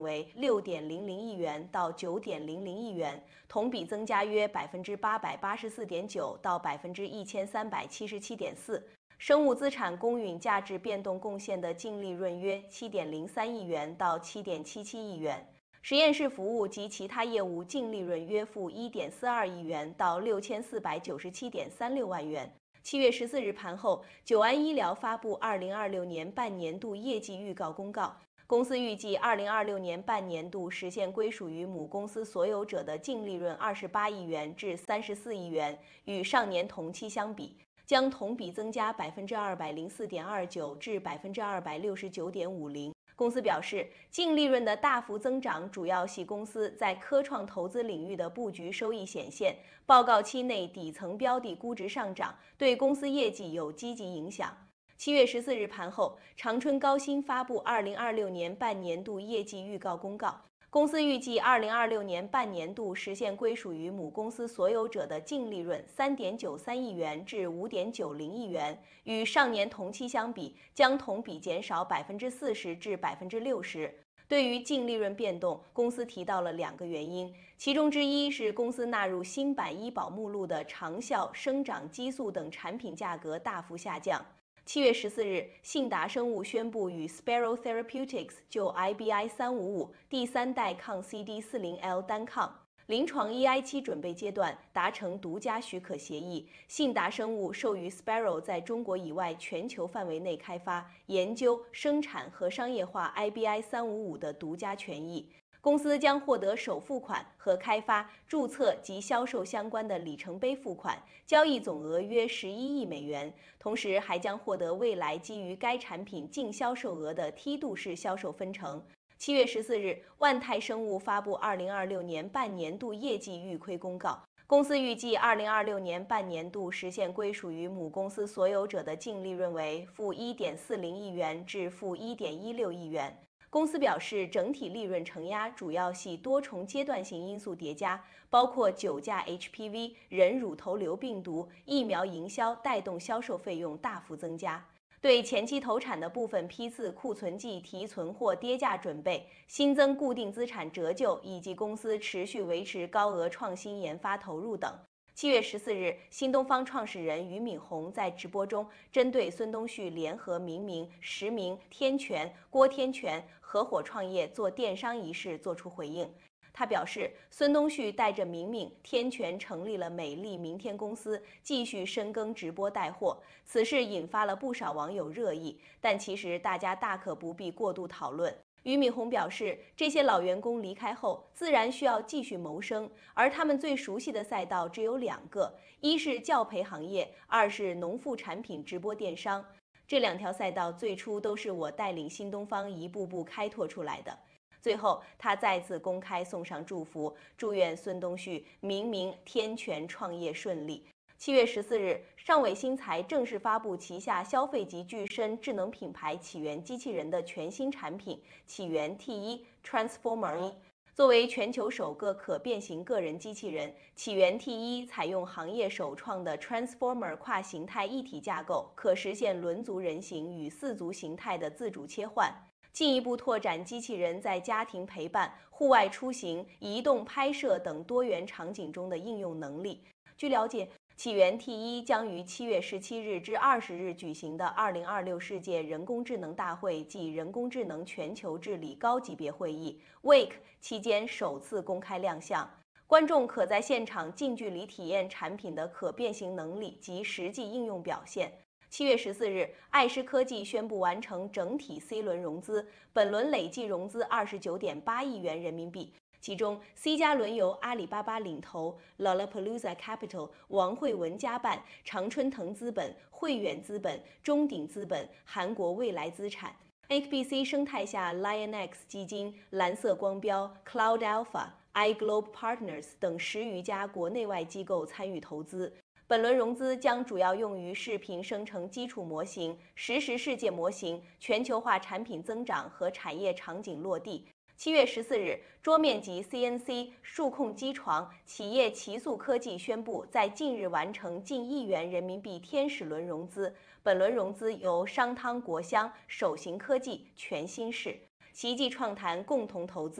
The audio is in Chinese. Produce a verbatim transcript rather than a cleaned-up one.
为六点零零亿元到九点零零亿元，同比增加约百分之八百八十四点九到百分之一千三百七十七点四。生物资产公允价值变动贡献的净利润约七点零三亿元到七点七七亿元。实验室服务及其他业务净利润约负一点四二亿元到六千四百九十七点三六万元。七月十四日盘后，久安医疗发布二零二六年半年度业绩预告公告。公司预计二零二六年半年度实现归属于母公司所有者的净利润二十八亿元至三十四亿元，与上年同期相比，将同比增加百分之二百零四点二九至百分之二百六十九点五零。公司表示，净利润的大幅增长主要系公司在科创投资领域的布局收益显现，报告期内底层标的估值上涨，对公司业绩有积极影响。七月十四日盘后，长春高新发布二零二六年半年度业绩预告公告。公司预计二零二六年半年度实现归属于母公司所有者的净利润三点九三亿元至五点九零亿元，与上年同期相比，将同比减少百分之四十至百分之六十。对于净利润变动，公司提到了两个原因，其中之一是公司纳入新版医保目录的长效、生长激素等产品价格大幅下降。七月十四日，信达生物宣布与 Sparrow Therapeutics 就 I B I 三五五第三代抗 C D 四十 L 单抗临床 E I 期准备阶段达成独家许可协议，信达生物授予 Sparrow 在中国以外全球范围内开发、研究、生产和商业化 I B I 三五五的独家权益。公司将获得首付款和开发、注册及销售相关的里程碑付款，交易总额约十一亿美元，同时还将获得未来基于该产品净销售额的梯度式销售分成。七月十四日，万泰生物发布二零二六年半年度业绩预亏公告。公司预计二零二六年半年度实现归属于母公司所有者的净利润为负一点四零亿元至负一点一六亿元。公司表示，整体利润承压主要系多重阶段性因素叠加，包括酒驾 H P V、人乳头瘤病毒、疫苗营销带动销售费用大幅增加。对前期投产的部分批次库存季提存或跌价准备、新增固定资产折旧以及公司持续维持高额创新研发投入等。七月十四日，新东方创始人俞敏洪在直播中针对孙东旭联合明明、实名、天全、郭天全合伙创业做电商一事作出回应。他表示，孙东旭带着明明、天全成立了美丽明天公司，继续深耕直播带货。此事引发了不少网友热议，但其实大家大可不必过度讨论。俞敏洪表示，这些老员工离开后，自然需要继续谋生，而他们最熟悉的赛道只有两个，一是教培行业，二是农副产品直播电商。这两条赛道最初都是我带领新东方一步步开拓出来的。最后，他再次公开送上祝福，祝愿孙东旭、明明、天全创业顺利。七月十四日，上伟新材正式发布旗下消费级具身智能品牌起源机器人的全新产品起源 T 一 Transformer 一。作为全球首个可变形个人机器人，起源 T 一采用行业首创的 Transformer 跨形态一体架构，可实现轮足人形与四足形态的自主切换，进一步拓展机器人在家庭陪伴、户外出行、移动拍摄等多元场景中的应用能力。据了解，起源 T 一将于七月十七日至二十日举行的二零二六世界人工智能大会暨人工智能全球治理高级别会议 W A K 期间首次公开亮相，观众可在现场近距离体验产品的可变形能力及实际应用表现。七月十四日，爱思科技宣布完成整体 C 轮融资，本轮累计融资二十九点八亿元人民币。其中 C 加轮由阿里巴巴领投 ，Lollapalooza Capital、王慧文家办、常春藤资本、汇远资本、中鼎资本、韩国未来资产。H B C 生态下 ，LionX 基金、蓝色光标、Cloud Alpha、iGlobe Partners 等十余家国内外机构参与投资。本轮融资将主要用于视频生成基础模型、实时世界模型、全球化产品增长和产业场景落地。七月十四日，桌面级 C N C 数控机床企业奇速科技宣布，在近日完成近亿元人民币天使轮融资。本轮融资由商汤国香、首行科技、全新世。 奇迹创谈共同投资。